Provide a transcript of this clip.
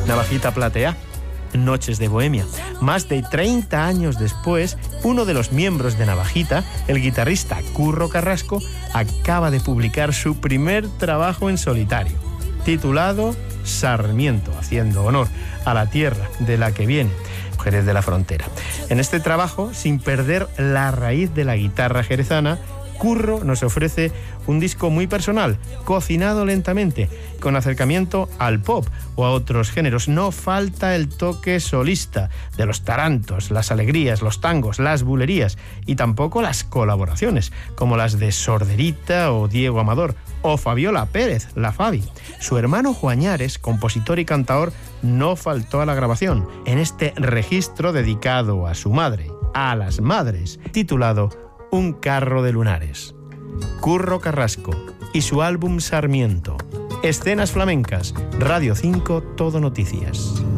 Navajita Platea, Noches de Bohemia. Más de 30 años después, uno de los miembros de Navajita, el guitarrista Curro Carrasco, acaba de publicar su primer trabajo en solitario, titulado Sarmiento, haciendo honor a la tierra de la que viene, Jerez de la Frontera. En este trabajo, sin perder la raíz de la guitarra jerezana, Curro nos ofrece un disco muy personal, cocinado lentamente, con acercamiento al pop o a otros géneros. No falta el toque solista de los tarantos, las alegrías, los tangos, las bulerías, y tampoco las colaboraciones, como las de Sorderita o Diego Amador, o Fabiola Pérez, la Fabi. Su hermano Juañares, compositor y cantador, no faltó a la grabación en este registro dedicado a su madre, a las madres, titulado Un carro de lunares. Curro Carrasco y su álbum Sarmiento. Escenas flamencas. Radio 5, Todo Noticias.